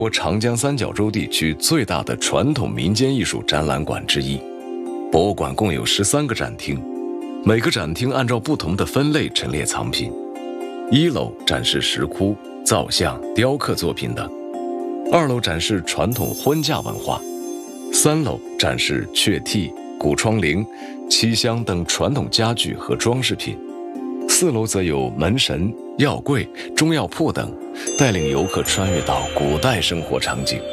国长江三角洲地区最大的传统民间艺术展览馆之一。博物馆共有13个展厅，每个展厅按照不同的分类陈列藏品。1楼展示石窟、造像、雕刻作品等；2楼展示传统婚嫁文化；3楼展示雀替、古窗棂、漆箱等传统家具和装饰品；4楼则有门神、药柜、中药铺等，带领游客穿越到古代生活场景。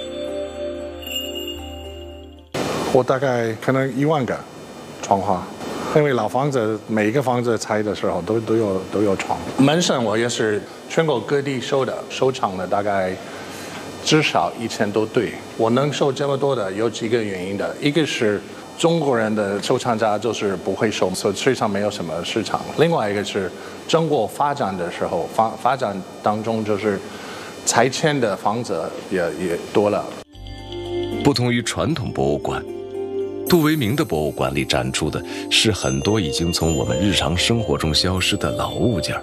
我大概可能1万个窗花，因为老房子每一个房子拆的时候都有窗。门神我也是全国各地收藏的，大概至少1000多对。我能收这么多的有几个原因的，一个是中国人的收藏家就是不会收，所以市场没有什么市场。另外一个是中国发展的时候，发展当中就是拆迁的房子也多了。 不同于传统博物馆，杜维明的博物馆里展出的是很多已经从我们日常生活中消失的老物件。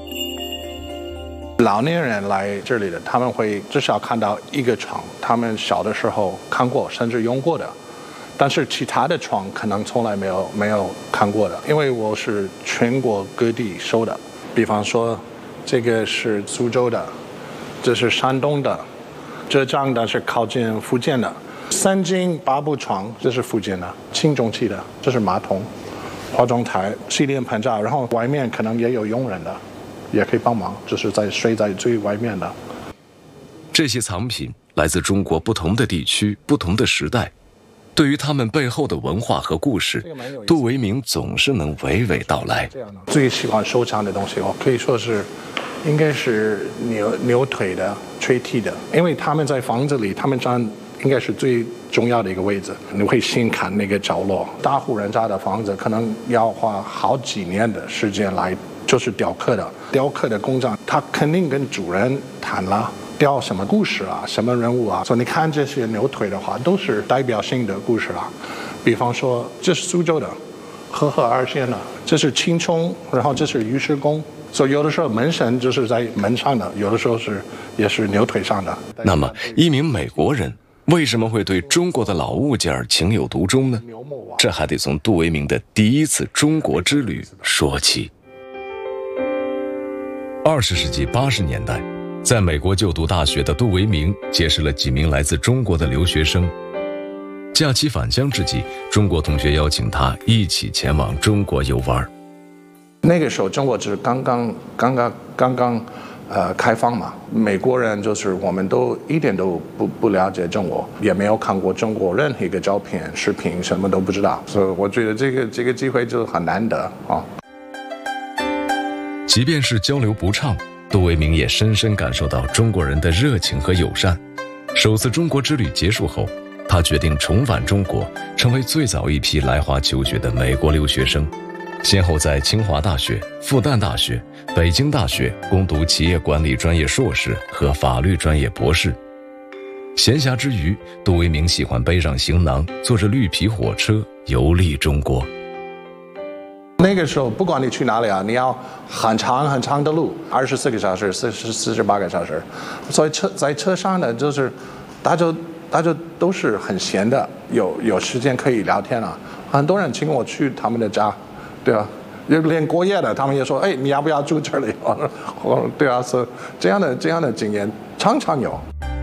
老年人来这里的，他们会至少看到一个床，他们小的时候看过甚至用过的，但是其他的床可能从来没有看过的。因为我是全国各地收的，比方说这个是苏州的，这是山东的，浙江的是靠近福建的。3斤8部床，这是福建的，轻重器的，这是马桶、化妆台、洗脸盆架，然后外面可能也有佣人的，也可以帮忙，就是睡在最外面的。 这些藏品来自中国不同的地区、不同的时代，对于他们背后的文化和故事，杜维明总是能娓娓道来。 最喜欢收藏的东西，我可以说是应该是牛腿的、吹替的，因为他们在房子里，他们占应该是最重要的一个位置。你会先看那个角落，大户人家的房子可能要花好几年的时间来，就是雕刻的工匠，他肯定跟主人谈了雕什么故事啊，什么人物啊。所以你看这些牛腿的话，都是代表性的故事啊。比方说，这是苏州的和合二仙的，这是青冲，然后这是尉迟恭。所以有的时候门神就是在门上的，有的时候也是牛腿上的。 那么，一名美国人为什么会对中国的老物件情有独钟呢？这还得从杜维明的第一次中国之旅说起。20世纪80年代，在美国就读大学的杜维明结识了几名来自中国的留学生。假期返乡之际，中国同学邀请他一起前往中国游玩。 那个时候中国只是刚刚开放嘛，美国人就是我们都一点都不了解中国，也没有看过中国任何一个照片、视频，什么都不知道，所以我觉得这个机会就很难得啊。 即便是交流不畅，杜维明也深深感受到中国人的热情和友善。首次中国之旅结束后，他决定重返中国，成为最早一批来华求学的美国留学生。先后在清华大学、复旦大学、北京大学攻读企业管理专业硕士和法律专业博士。闲暇之余，杜维明喜欢背上行囊，坐着绿皮火车游历中国。 那个时候，不管你去哪里啊，你要很长的路，24个小时、48个小时，所以在车上呢，就是大家都是很闲的，有时间可以聊天啊。很多人请我去他们的家。对啊，连过夜的，他们也说，哎，你要不要住这里？对啊，是这样的经验常常有。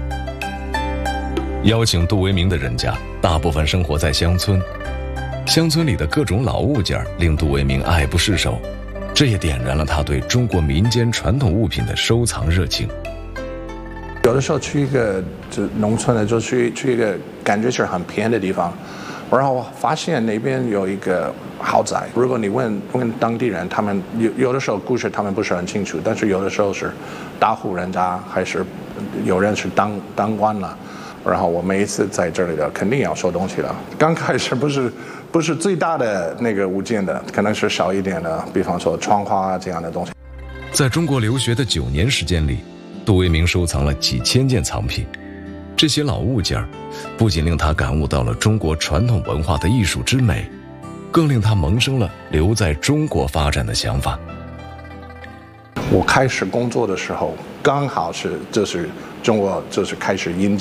邀请杜维明的人家，大部分生活在乡村，乡村里的各种老物件令杜维明爱不释手，这也点燃了他对中国民间传统物品的收藏热情。 有的时候去一个就农村的，就去一个感觉是很偏的地方。然后发现那边有一个豪宅，如果你问当地人，他们有的时候故事他们不是很清楚，但是有的时候是大户人家，还是有人是当官了。然后我每一次在这里的肯定要收东西了。刚开始不是最大的那个物件的，可能是少一点的，比方说窗花这样的东西。 在中国留学的9年时间里，杜维明收藏了几千件藏品。这些老物件不仅令他感悟到了中国传统文化的艺术之美，更令他萌生了留在中国发展的想法。 我开始工作的时候，刚好就是中国就是开始引进